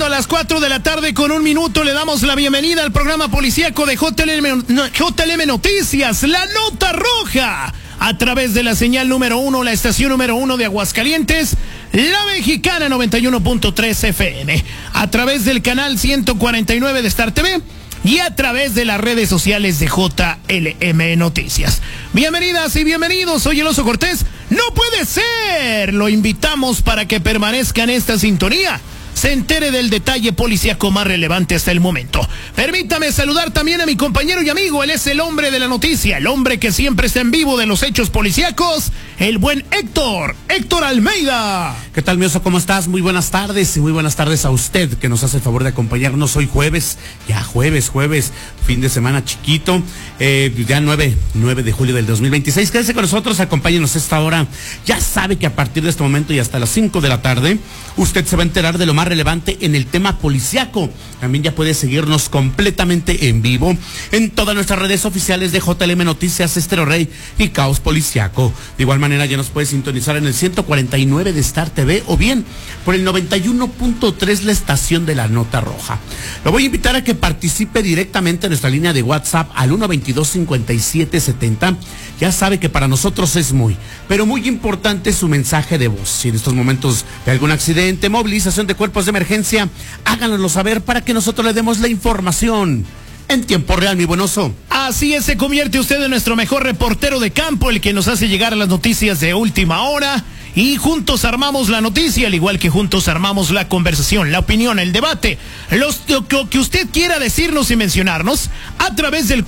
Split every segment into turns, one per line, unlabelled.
a las 4 de la tarde con 1 minuto. Le damos la bienvenida al programa policíaco de JLM Noticias, La Nota Roja, a través de la señal número 1, la estación número 1 de Aguascalientes, La Mexicana 91.3 FM, a través del canal 149 de Star TV y a través de las redes sociales de JLM Noticias. Bienvenidas y bienvenidos, soy el Oso Cortés. ¡No puede ser! Lo invitamos para que permanezca en esta sintonía, se entere del detalle policíaco más relevante hasta el momento. Permítame saludar también a mi compañero y amigo, él es el hombre de la noticia, el hombre que siempre está en vivo de los hechos policíacos, el buen Héctor Almeida.
¿Qué tal, mi Oso? ¿Cómo estás? Muy buenas tardes y muy buenas tardes a usted que nos hace el favor de acompañarnos hoy jueves, fin de semana chiquito, ya 9 de julio del 2026. Quédese con nosotros, acompáñenos a esta hora. Ya sabe que a partir de este momento y hasta las 5 de la tarde, usted se va a enterar de lo más relevante en el tema policiaco. También ya puede seguirnos completamente en vivo en todas nuestras redes oficiales de JLM Noticias, Estéreo Rey y Caos Policiaco. De igual manera ya nos puede sintonizar en el 149 de Star TV o bien por el 91.3, la estación de La Nota Roja. Lo voy a invitar a que participe directamente en nuestra línea de WhatsApp al 122-5770. Ya sabe que para nosotros es muy, pero muy importante su mensaje de voz. Si en estos momentos de algún accidente, movilización de cuerpos de emergencia, háganoslo saber para que nosotros le demos la información en tiempo real, mi buen Oso.
Así es, se convierte usted en nuestro mejor reportero de campo, el que nos hace llegar a las noticias de última hora. Y juntos armamos la noticia, al igual que juntos armamos la conversación, la opinión, el debate, lo que usted quiera decirnos y mencionarnos a través del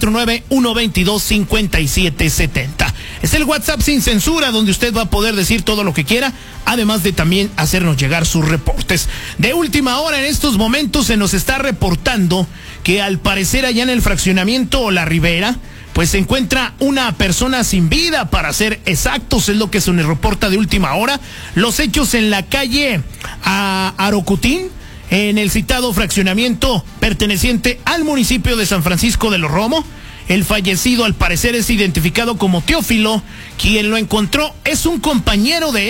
449-122-5770. Es el WhatsApp sin censura, donde usted va a poder decir todo lo que quiera, además de también hacernos llegar sus reportes. De última hora, en estos momentos se nos está reportando que al parecer allá en el fraccionamiento La Ribera, pues se encuentra una persona sin vida, para ser exactos, es lo que se nos reporta de última hora. Los hechos en la calle Arocutín, en el citado fraccionamiento perteneciente al municipio de San Francisco de los Romo. El fallecido al parecer es identificado como Teófilo. Quien lo encontró es un compañero de